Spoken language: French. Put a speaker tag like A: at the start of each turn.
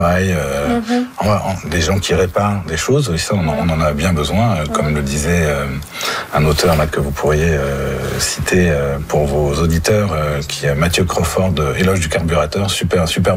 A: des gens qui réparent des choses, et ça on en a bien besoin, comme le disait un auteur là, que vous pourriez citer pour vos auditeurs, qui est Mathieu Crawford, Éloge du carburateur, super